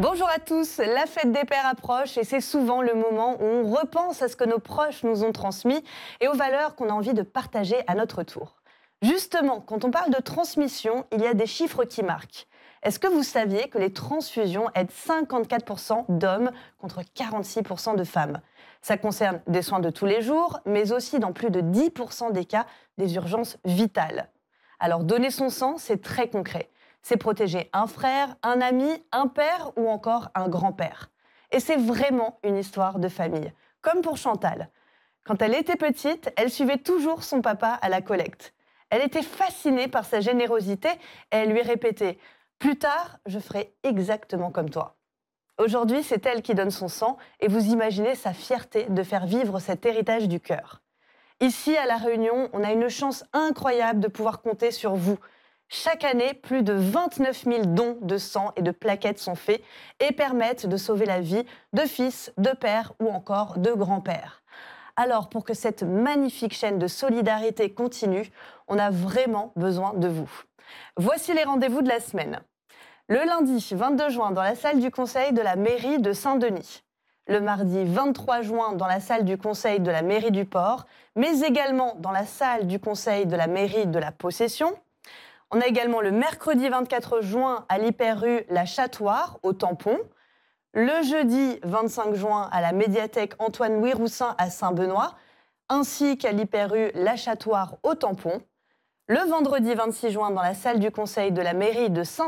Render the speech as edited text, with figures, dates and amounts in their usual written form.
Bonjour à tous, la fête des pères approche et c'est souvent le moment où on repense à ce que nos proches nous ont transmis et aux valeurs qu'on a envie de partager à notre tour. Justement, quand on parle de transmission, il y a des chiffres qui marquent. Est-ce que vous saviez que les transfusions aident 54% d'hommes contre 46% de femmes? Ça concerne des soins de tous les jours, mais aussi dans plus de 10% des cas, des urgences vitales. Alors donner son sang, c'est très concret. C'est protéger un frère, un ami, un père ou encore un grand-père. Et c'est vraiment une histoire de famille. Comme pour Chantal. Quand elle était petite, elle suivait toujours son papa à la collecte. Elle était fascinée par sa générosité et elle lui répétait « Plus tard, je ferai exactement comme toi ». Aujourd'hui, c'est elle qui donne son sang et vous imaginez sa fierté de faire vivre cet héritage du cœur. Ici, à La Réunion, on a une chance incroyable de pouvoir compter sur vous. Chaque année, plus de 29 000 dons de sang et de plaquettes sont faits et permettent de sauver la vie de fils, de pères ou encore de grands-pères. Alors, pour que cette magnifique chaîne de solidarité continue, on a vraiment besoin de vous. Voici les rendez-vous de la semaine. Le lundi 22 juin, dans la salle du conseil de la mairie de Saint-Denis. Le mardi 23 juin, dans la salle du conseil de la mairie du Port, mais également dans la salle du conseil de la mairie de la Possession. On a également le mercredi 24 juin à l'Hyper-Rue La Chatoire, au Tampon. Le jeudi 25 juin à la médiathèque Antoine-Louis Roussin à Saint-Benoît, ainsi qu'à l'Hyper-Rue La Chatoire, au Tampon. Le vendredi 26 juin dans la salle du conseil de la mairie de Saint